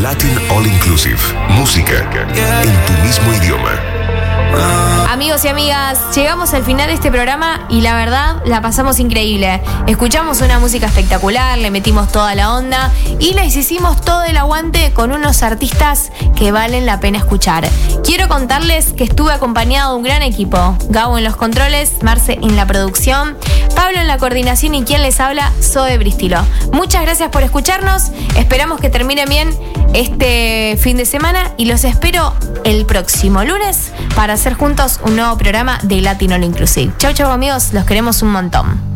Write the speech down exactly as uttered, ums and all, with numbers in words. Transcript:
Latin All Inclusive. Música en tu mismo idioma. Amigos y amigas, llegamos al final de este programa y la verdad la pasamos increíble. Escuchamos una música espectacular, le metimos toda la onda y les hicimos todo el aguante con unos artistas que valen la pena escuchar. Quiero contarles que estuve acompañado de un gran equipo. Gabo en los controles, Marce en la producción, Pablo en la coordinación y quien les habla, Zoe Bristilo. Muchas gracias por escucharnos, esperamos que terminen bien este fin de semana y los espero el próximo lunes para hacer juntos un nuevo programa de Latin All Inclusive. Chau, chau amigos, los queremos un montón.